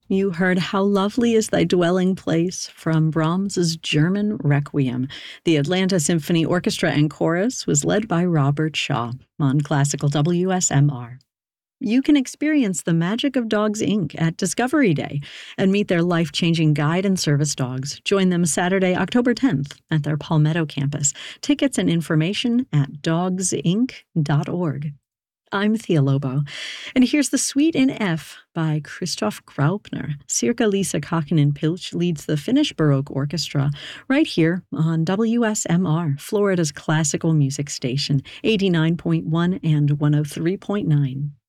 You heard How Lovely is Thy Dwelling Place from Brahms's German Requiem. The Atlanta Symphony Orchestra and Chorus was led by Robert Shaw on Classical WSMR. You can experience the magic of Dogs Inc. at Discovery Day and meet their life-changing guide and service dogs. Join them Saturday, October 10th at their Palmetto campus. Tickets and information at dogsinc.org. I'm Thea Lobo, and here's the Suite in F by Christoph Graupner. Circa Lisa Kakinen-Pilch leads the Finnish Baroque Orchestra right here on WSMR, Florida's classical music station, 89.1 and 103.9.